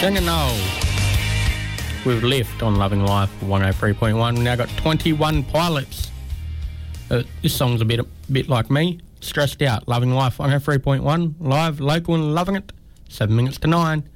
Singano with Lift on Loving Life 103.1. We've now got 21 Pilots. This song's a bit like me. Stressed Out, Loving Life 103.1. Live, local and loving it. 7 minutes to 9.